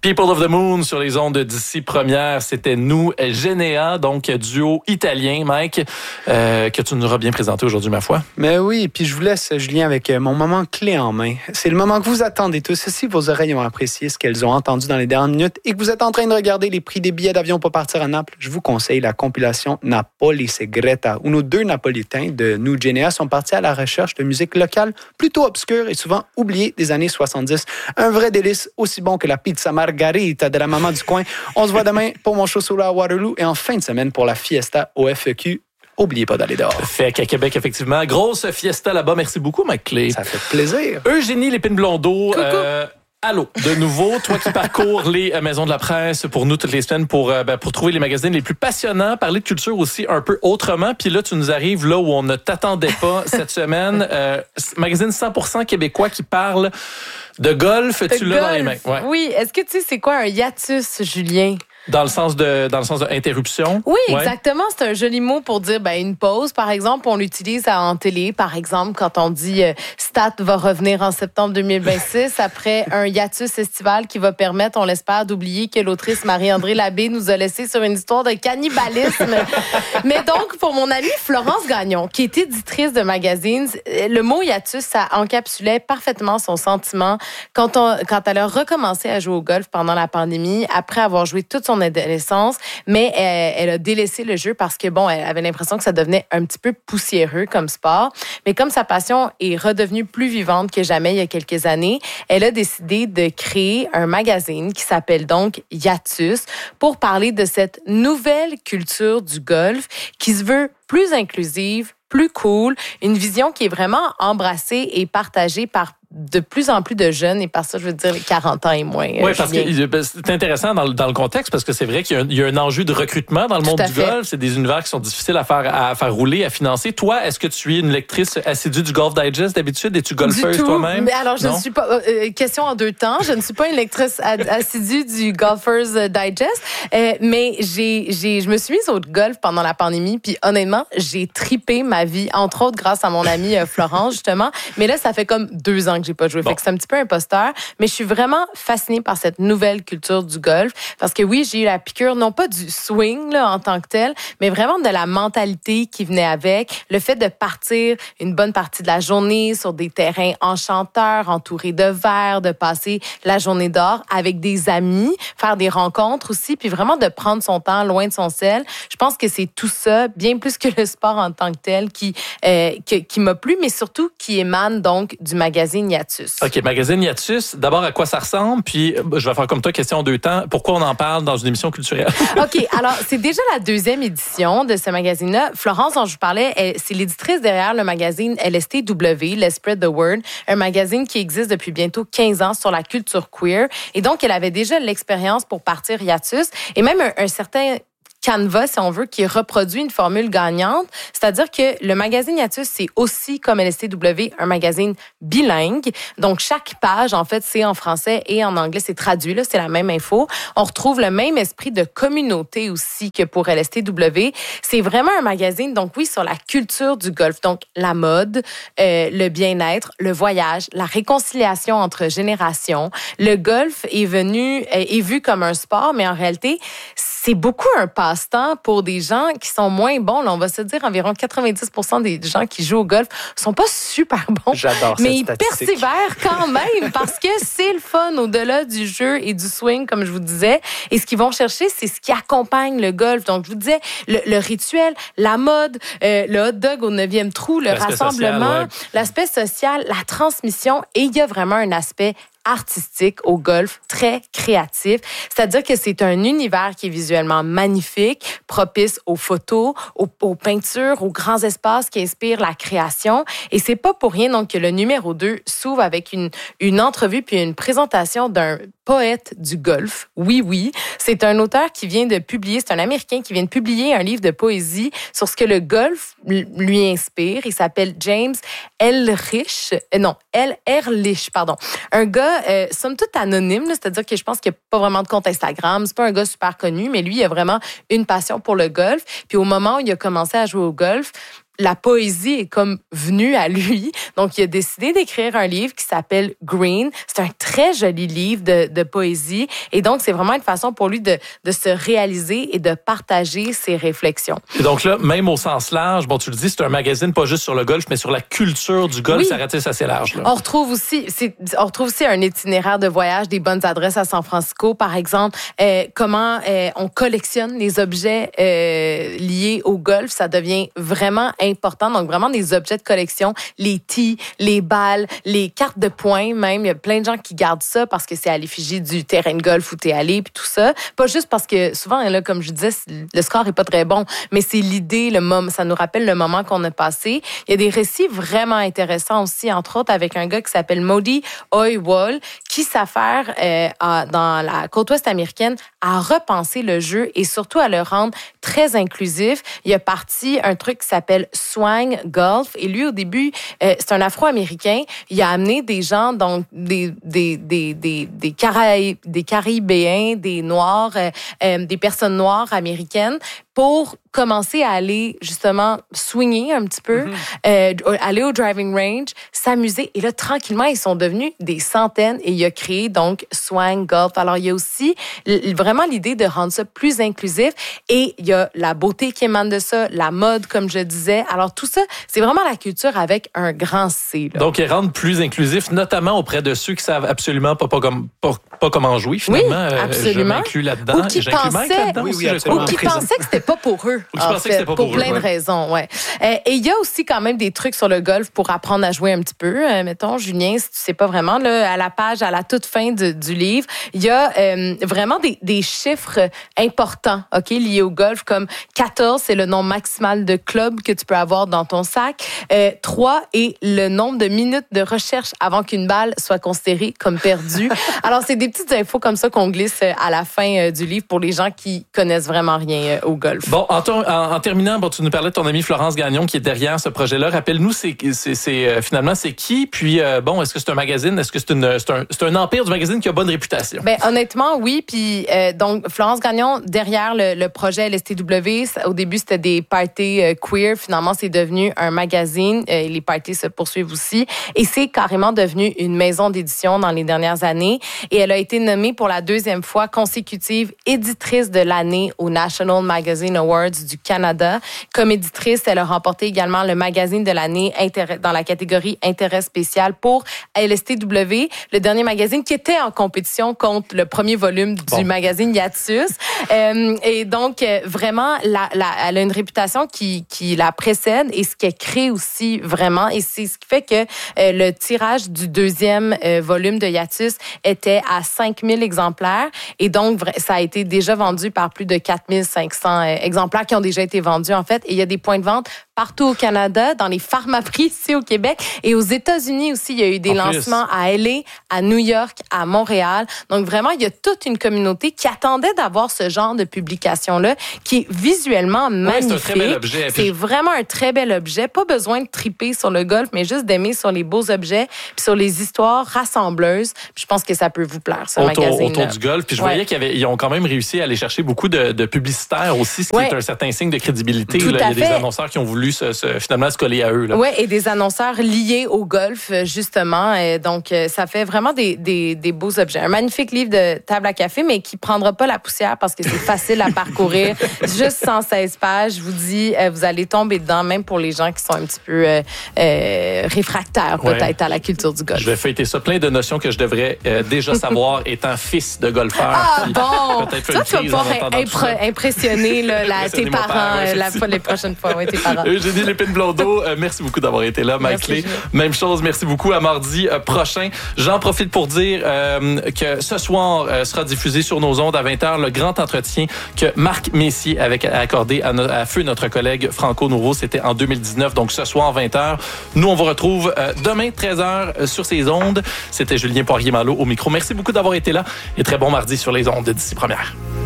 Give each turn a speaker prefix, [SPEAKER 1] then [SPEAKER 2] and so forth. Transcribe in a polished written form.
[SPEAKER 1] People of the Moon sur les ondes d'ici première, c'était nous, Genea, donc duo italien, Mike, que tu nous auras bien présenté aujourd'hui, ma foi.
[SPEAKER 2] Mais oui, puis je vous laisse, Julien, avec mon moment clé en main. C'est le moment que vous attendez tous. Si vos oreilles ont apprécié ce qu'elles ont entendu dans les dernières minutes et que vous êtes en train de regarder les prix des billets d'avion pour partir à Naples, je vous conseille la compilation Napoli Segreta, où nos deux Napolitains de nous, Genea, sont partis à la recherche de musique locale plutôt obscure et souvent oubliée des années 70. Un vrai délice, aussi bon que la pizza margarita de la maman du coin. On se voit demain pour mon show solo à Waterloo et en fin de semaine pour la fiesta au FEQ. Oubliez pas d'aller dehors.
[SPEAKER 1] Fait qu'à Québec, effectivement, grosse fiesta là-bas. Merci beaucoup, Mike Clé.
[SPEAKER 2] Ça fait plaisir.
[SPEAKER 1] Eugénie Lépine-Blondeau. Allô, de nouveau, toi qui parcours les maisons de la presse pour nous toutes les semaines pour trouver les magazines les plus passionnants, parler de culture aussi un peu autrement. Puis là, tu nous arrives là où on ne t'attendait pas cette semaine. Magazine 100% québécois qui parle de golf. Tu l'as dans les mains. Ouais.
[SPEAKER 3] Oui. Est-ce que tu sais c'est quoi un hiatus, Julien?
[SPEAKER 1] Dans le sens de interruption.
[SPEAKER 3] Oui, exactement. C'est un joli mot pour dire une pause. Par exemple, on l'utilise en télé. Par exemple, quand on dit Stat va revenir en septembre 2026 après un hiatus estival qui va permettre, on l'espère, d'oublier que l'autrice Marie-André Labbé nous a laissé sur une histoire de cannibalisme. Mais donc, pour mon amie Florence Gagnon, qui est éditrice de magazines, le mot hiatus, ça encapsulait parfaitement son sentiment quand elle a recommencé à jouer au golf pendant la pandémie, après avoir joué toute son adolescence, mais elle a délaissé le jeu parce que, elle avait l'impression que ça devenait un petit peu poussiéreux comme sport. Mais comme sa passion est redevenue plus vivante que jamais il y a quelques années, elle a décidé de créer un magazine qui s'appelle donc Hiatus pour parler de cette nouvelle culture du golf qui se veut plus inclusive, plus cool, une vision qui est vraiment embrassée et partagée par de plus en plus de jeunes, et par ça, je veux dire 40 ans et moins.
[SPEAKER 1] Oui, parce que c'est intéressant dans le contexte, parce que c'est vrai qu'il y a un enjeu de recrutement dans le monde du golf. C'est des univers qui sont difficiles à faire rouler, à financer. Toi, est-ce que tu es une lectrice assidue du Golf Digest d'habitude? Es-tu golfeuse toi-même?
[SPEAKER 3] Mais alors, je ne suis pas... question en deux temps. Je ne suis pas une lectrice assidue du Golfers Digest, mais je me suis mise au golf pendant la pandémie, puis honnêtement, j'ai tripé ma vie, entre autres grâce à mon amie Florence, justement. Mais là, ça fait comme 2 ans que j'ai pas joué. Fait que c'est un petit peu imposteur, mais je suis vraiment fascinée par cette nouvelle culture du golf parce que oui, j'ai eu la piqûre, non pas du swing là, en tant que tel, mais vraiment de la mentalité qui venait avec, le fait de partir une bonne partie de la journée sur des terrains enchanteurs, entourés de verre, de passer la journée dehors avec des amis, faire des rencontres aussi, puis vraiment de prendre son temps loin de son sel. Je pense que c'est tout ça, bien plus que le sport en tant que tel, qui m'a plu, mais surtout qui émane donc du magazine Hiatus.
[SPEAKER 1] OK, magazine Hiatus. D'abord, à quoi ça ressemble? Puis, je vais faire comme toi, question en 2 temps. Pourquoi on en parle dans une émission culturelle?
[SPEAKER 3] OK, alors, c'est déjà la 2e édition de ce magazine-là. Florence, dont je vous parlais, c'est l'éditrice derrière le magazine LSTW, Let's Spread the Word, un magazine qui existe depuis bientôt 15 ans sur la culture queer. Et donc, elle avait déjà l'expérience pour partir Hiatus et même un certain canevas, si on veut, qui reproduit une formule gagnante. C'est-à-dire que le magazine Hiatus, c'est aussi, comme LSTW, un magazine bilingue. Donc, chaque page, en fait, c'est en français et en anglais. C'est traduit, là, c'est la même info. On retrouve le même esprit de communauté aussi que pour LSTW. C'est vraiment un magazine, donc oui, sur la culture du golf. Donc, la mode, le bien-être, le voyage, la réconciliation entre générations. Le golf est vu comme un sport, mais en réalité, c'est beaucoup un passe-temps pour des gens qui sont moins bons. Là, on va se dire environ 90% des gens qui jouent au golf sont pas super bons.
[SPEAKER 2] J'adore cette
[SPEAKER 3] mais ils
[SPEAKER 2] statistique.
[SPEAKER 3] persévèrent quand même parce que c'est le fun au-delà du jeu et du swing, comme je vous disais. Et ce qu'ils vont chercher, c'est ce qui accompagne le golf. Donc, je vous disais, le rituel, la mode, le hot dog au 9e trou, le rassemblement, l'aspect social, la transmission. Et il y a vraiment un aspect artistique au golf, très créatif. C'est-à-dire que c'est un univers qui est visuellement magnifique, propice aux photos, aux peintures, aux grands espaces qui inspirent la création. Et c'est pas pour rien donc que le numéro 2 s'ouvre avec une entrevue puis une présentation d'un poète du golf. Oui. C'est un auteur qui vient de publier, c'est un Américain qui vient de publier un livre de poésie sur ce que le golf lui inspire. Il s'appelle James Ehrlich. Un gars, somme toute anonyme, là, c'est-à-dire que je pense qu'il n'y a pas vraiment de compte Instagram. C'est pas un gars super connu, mais lui, il a vraiment une passion pour le golf. Puis au moment où il a commencé à jouer au golf, la poésie est comme venue à lui. Donc, il a décidé d'écrire un livre qui s'appelle Green. C'est un très joli livre de poésie. Et donc, c'est vraiment une façon pour lui de se réaliser et de partager ses réflexions.
[SPEAKER 1] Et donc là, même au sens large, bon, tu le dis, c'est un magazine pas juste sur le golf, mais sur la culture du golf. Oui. Ça ratisse assez large. Là.
[SPEAKER 3] On retrouve aussi un itinéraire de voyage, des bonnes adresses à San Francisco, par exemple. Comment on collectionne les objets liés au golf. Ça devient vraiment important. Donc, vraiment des objets de collection, les tees, les balles, les cartes de points même. Il y a plein de gens qui gardent ça parce que c'est à l'effigie du terrain de golf où t'es allé, puis tout ça. Pas juste parce que souvent, là, comme je disais, le score est pas très bon, mais c'est l'idée, le moment. Ça nous rappelle le moment qu'on a passé. Il y a des récits vraiment intéressants aussi, entre autres, avec un gars qui s'appelle Modi Oiwol, qui s'affaire dans la côte ouest américaine à repenser le jeu et surtout à le rendre très inclusif. Il a parti un truc qui s'appelle Swang Golf. Et lui, au début, c'est un Afro-Américain. Il a amené des gens, donc des Caribéens, des Noirs, des personnes noires américaines pour commencer à aller justement swinger un petit peu, aller au driving range, s'amuser. Et là, tranquillement, ils sont devenus des centaines et il a créé donc Swang Golf. Alors, il y a aussi vraiment l'idée de rendre ça plus inclusif et il y a la beauté qui émane de ça, la mode, comme je disais. Alors, tout ça, c'est vraiment la culture avec un grand C. Là.
[SPEAKER 1] Donc, ils rendent plus inclusif, notamment auprès de ceux qui savent absolument pas comment jouer, finalement.
[SPEAKER 3] Oui, absolument.
[SPEAKER 1] Je m'inclus là-dedans.
[SPEAKER 3] Ou qui pensaient que c'était pas pour eux. Pour plein de raisons, ouais. Et il y a aussi quand même des trucs sur le golf pour apprendre à jouer un petit peu. Mettons, Julien, si tu sais pas vraiment, là, à la page, à la toute fin du livre, il y a vraiment des chiffres importants, ok, liés au golf, comme 14, c'est le nombre maximal de clubs que tu peux avoir dans ton sac. 3 est le nombre de minutes de recherche avant qu'une balle soit considérée comme perdue. Alors, c'est des petites infos comme ça qu'on glisse à la fin du livre pour les gens qui connaissent vraiment rien au golf.
[SPEAKER 1] Bon, en terminant, tu nous parlais de ton ami Florence Gagnon qui est derrière ce projet-là. Rappelle-nous, finalement, c'est qui? Puis, est-ce que c'est un magazine? Est-ce que c'est un empire du magazine qui a bonne réputation?
[SPEAKER 3] Ben, honnêtement, oui. Puis, donc, Florence Gagnon, derrière le projet LSTW, au début, c'était des parties queer. Finalement, c'est devenu un magazine. Les parties se poursuivent aussi. Et c'est carrément devenu une maison d'édition dans les dernières années. Et elle a été nommée pour la 2e fois consécutive éditrice de l'année au National Magazine Awards du Canada. Comme éditrice, elle a remporté également le magazine de l'année dans la catégorie intérêt spécial pour LSTW, le dernier magazine qui était en compétition contre le premier volume du magazine Hiatus. Et donc, vraiment, elle a une réputation qui la précède et ce qu'elle crée aussi vraiment. Et c'est ce qui fait que le tirage du 2e volume de Hiatus était à 5000 exemplaires. Et donc, ça a été déjà vendu par plus de 4500 exemplaires qui ont déjà été vendus, en fait. Et il y a des points de vente partout au Canada, dans les pharmaprix ici au Québec. Et aux États-Unis aussi, il y a eu des lancements à LA, à New York, à Montréal. Donc, vraiment, il y a toute une communauté qui attendait d'avoir ce genre de publication-là, qui est visuellement magnifique.
[SPEAKER 1] C'est un très bel objet.
[SPEAKER 3] C'est vraiment un très bel objet. Pas besoin de triper sur le golf, mais juste d'aimer sur les beaux objets, puis sur les histoires rassembleuses. Puis je pense que ça peut vous plaire, ce magazine.
[SPEAKER 1] Autour du golf. Puis je voyais qu'ils ont quand même réussi à aller chercher beaucoup de publicitaires aussi, ce qui est un certain signe de crédibilité. Il y a des annonceurs qui ont voulu finalement se coller à eux.
[SPEAKER 3] Oui, et des annonceurs liés au golf, justement. Donc, ça fait vraiment des beaux objets. Un magnifique livre de table à café, mais qui prendra pas la poussière parce que c'est facile à parcourir. Juste 116 pages. Je vous dis, vous allez tomber dedans, même pour les gens qui sont un petit peu réfractaires, peut-être, à la culture du golf.
[SPEAKER 1] Je vais fêter ça. Plein de notions que je devrais déjà savoir étant fils de golfeur.
[SPEAKER 3] Ah, bon! Toi, tu vas pas impressionner tes parents les prochaines fois. Ouais, tes parents.
[SPEAKER 1] Eugénie Lépine-Blondeau, merci beaucoup d'avoir été là. Mike Clé, même chose. Merci beaucoup. À mardi prochain. J'en profite pour dire que ce soir sera diffusé sur nos ondes à 20h le grand entretien que Marc Messier avait accordé à feu notre collègue Franco Nouveau. C'était en 2019. Donc, ce soir, 20h. Nous, on vous retrouve demain, 13h sur ces ondes. C'était Julien Poirier-Malo au micro. Merci beaucoup d'avoir été là et très bon mardi sur les ondes d'ici première.